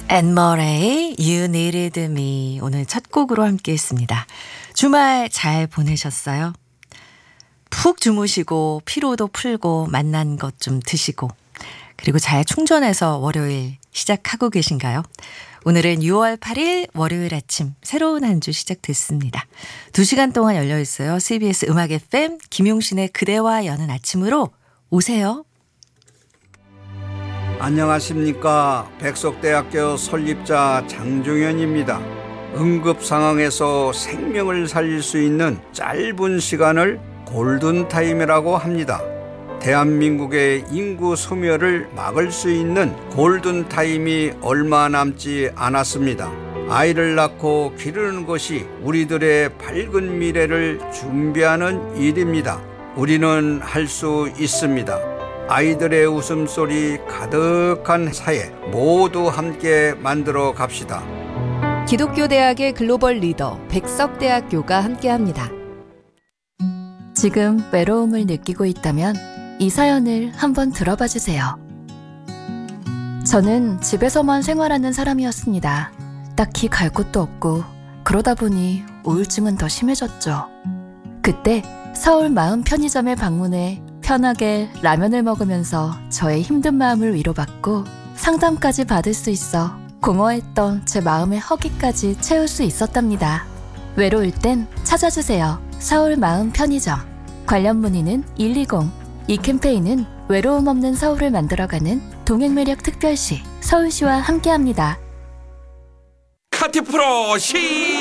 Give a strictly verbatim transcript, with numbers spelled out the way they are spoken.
앤머레이 You Needed Me 오늘 첫 곡으로 함께 했습니다. 주말 잘 보내셨어요? 푹 주무시고 피로도 풀고 맛난 것 좀 드시고 그리고 잘 충전해서 월요일 시작하고 계신가요? 오늘은 유월 팔일 월요일 아침 새로운 한 주 시작됐습니다. 두 시간 동안 열려있어요. 씨비에스 음악 에프엠 김용신의 그대와 여는 아침으로 오세요. 안녕하십니까. 백석대학교 설립자 장종현입니다. 응급 상황에서 생명을 살릴 수 있는 짧은 시간을 골든타임이라고 합니다. 대한민국의 인구 소멸을 막을 수 있는 골든타임이 얼마 남지 않았습니다. 아이를 낳고 기르는 것이 우리들의 밝은 미래를 준비하는 일입니다. 우리는 할 수 있습니다. 아이들의 웃음소리 가득한 사회 모두 함께 만들어 갑시다. 기독교 대학의 글로벌 리더 백석대학교가 함께합니다. 지금 외로움을 느끼고 있다면 이 사연을 한번 들어봐 주세요. 저는 집에서만 생활하는 사람이었습니다. 딱히 갈 곳도 없고 그러다 보니 우울증은 더 심해졌죠. 그때 서울 마음 편의점에 방문해 편하게 라면을 먹으면서 저의 힘든 마음을 위로받고 상담까지 받을 수 있어 공허했던 제 마음의 허기까지 채울 수 있었답니다. 외로울 땐 찾아주세요. 서울 마음 편의점. 관련 문의는 일이공. 이 캠페인은 외로움 없는 서울을 만들어가는 동행매력 특별시 서울시와 함께합니다. 카티프로 시